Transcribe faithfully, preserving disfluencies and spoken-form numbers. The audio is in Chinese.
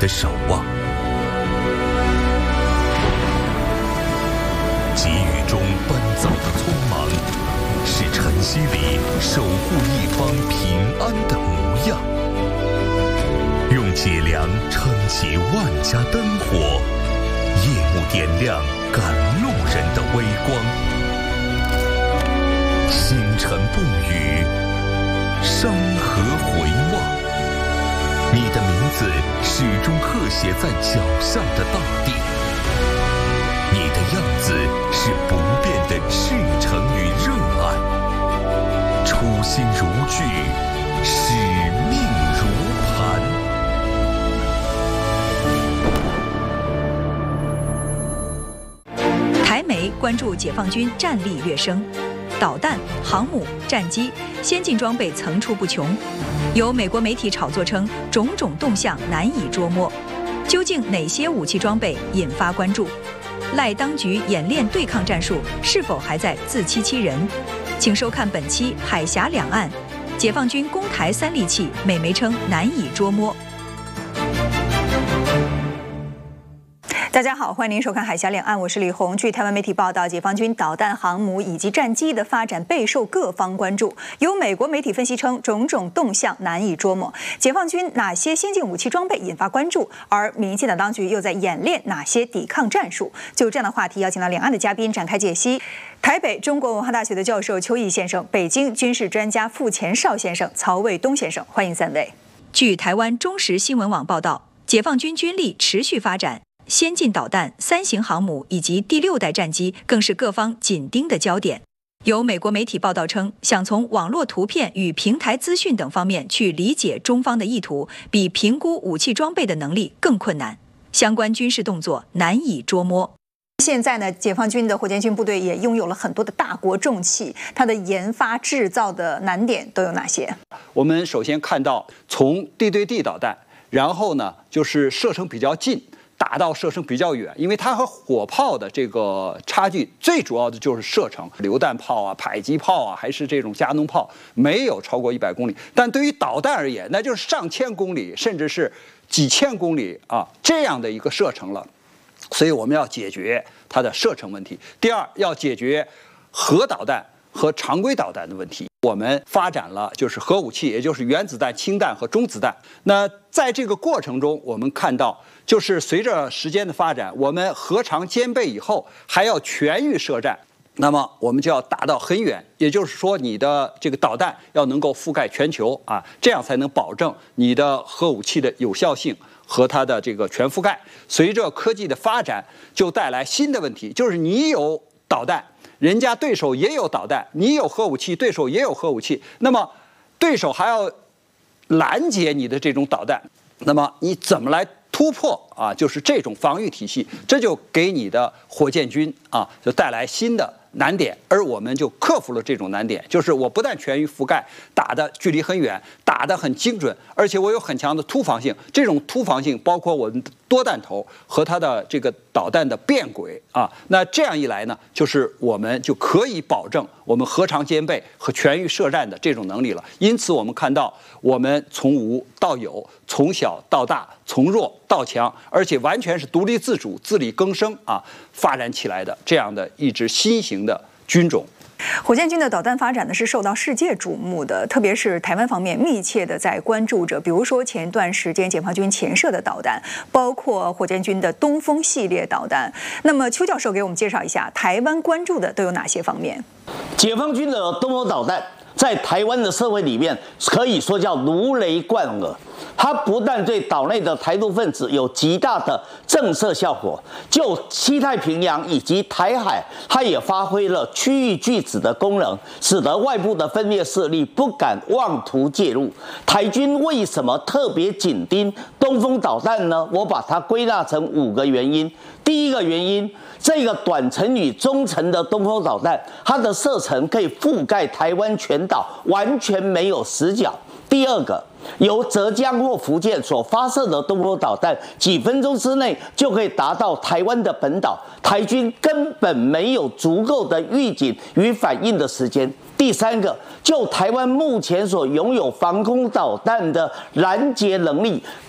守望。急雨中奔走的匆忙，是晨曦里守护一方平安的模样。用脊梁撑起万家灯火，夜幕点亮赶路人的微光。星辰不语，山河回望。你的名字始终刻写在脚下的大地，你的样子是不变的赤诚与热爱。初心如炬，使命如磐。 台媒关注解放军战力跃升，导弹、航母、战机，先进装备层出不穷。有美国媒体炒作称，种种动向难以捉摸。究竟哪些武器装备引发关注？赖当局演练对抗战术是否还在自欺欺人？请收看本期《海峡两岸》，解放军攻台三利器，美媒称难以捉摸。大家好，欢迎您收看《海峡两岸》，我是李红。据台湾媒体报道，解放军导弹、航母以及战机的发展备受各方关注。有美国媒体分析称，种种动向难以捉摸。解放军哪些先进武器装备引发关注？而民进党当局又在演练哪些抵抗战术？就这样的话题，邀请到两岸的嘉宾展开解析。台北中国文化大学的教授邱毅先生，北京军事专家傅前绍先生、曹卫东先生，欢迎三位。据台湾中时新闻网报道，解放军军力持续发展。先进导弹、三型航母以及第六代战机更是各方紧盯的焦点。有美国媒体报道称，想从网络图片与平台资讯等方面去理解中方的意图，比评估武器装备的能力更困难。相关军事动作难以捉摸。现在呢，解放军的火箭军部队也拥有了很多的大国重器，它的研发制造的难点都有哪些？ 我们首先看到，从地对地导弹，然后呢就是射程比较近。打到射程比较远，因为它和火炮的这个差距，最主要的就是射程，榴弹炮啊、迫击炮啊，还是这种加农炮，没有超过一百公里。但对于导弹而言，那就是上千公里，甚至是几千公里啊这样的一个射程了。所以我们要解决它的射程问题。第二，要解决核导弹和常规导弹的问题。我们发展了就是核武器，也就是原子弹、氢弹和中子弹。那在这个过程中，我们看到，就是随着时间的发展，我们核常兼备以后，还要全域射战，那么我们就要打到很远，也就是说，你的这个导弹要能够覆盖全球啊，这样才能保证你的核武器的有效性和它的这个全覆盖。随着科技的发展，就带来新的问题，就是你有导弹。人家对手也有导弹，你有核武器，对手也有核武器，那么对手还要拦截你的这种导弹，那么你怎么来突破啊？就是这种防御体系，这就给你的火箭军啊，就带来新的难点，而我们就克服了这种难点，就是我不但全域覆盖，打的距离很远，打得很精准，而且我有很强的突防性。这种突防性包括我们的多弹头和它的这个导弹的变轨啊。那这样一来呢，就是我们就可以保证我们核常兼备和全域射战的这种能力了。因此，我们看到我们从无到有，从小到大，从弱到强，而且完全是独立自主、自力更生啊发展起来的这样的一支新型的军种。 火箭军的导弹发展呢是受到世界瞩目的，特别是台湾方面密切的在关注着。比如说前一段时间解放军前射的导弹，包括火箭军的东风系列导弹。那么邱教授给我们介绍一下，台湾关注的都有哪些方面？ 解放军的东风导弹在台湾的社会里面可以说叫如雷贯耳。它不但对岛内的台独分子有极大的震慑效果，就西太平洋以及台海，它也发挥了区域拒止的功能，使得外部的分裂势力不敢妄图介入。台军为什么特别紧盯东风导弹呢？我把它归纳成五个原因。第一个原因，这个短程与中程的东风导弹，它的射程可以覆盖台湾全岛，完全没有死角。第二个，由浙江或福建所发射的东风导弹，几分钟之内就可以达到台湾的本岛，台军根本没有足够的预警与反应的时间。第三个，就台湾目前所拥有防空导弹的拦截能力，